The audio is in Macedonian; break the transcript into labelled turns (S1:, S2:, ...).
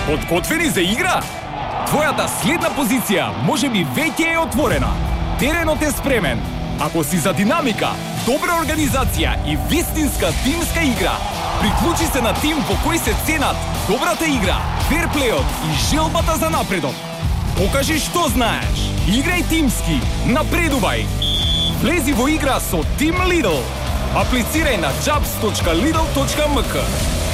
S1: Подготвени за игра? Твојата следна позиција може би веќе е отворена. Теренот е спремен. Ако си за динамика, добра организација и вистинска тимска игра, приклучи се на тим во кој се ценат добрата игра, ферплејот и желбата за напредок. Покажи што знаеш. Играј тимски. Напредувај. Влези во игра со Team Lidl. Аплицирај на jobs.lidl.mk.